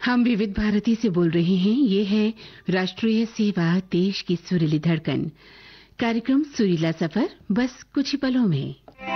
हम विविध भारती से बोल रहे हैं। ये है राष्ट्रीय सेवा, देश की सुरीली धड़कन। कार्यक्रम सुरीला सफर, बस कुछ ही पलों में।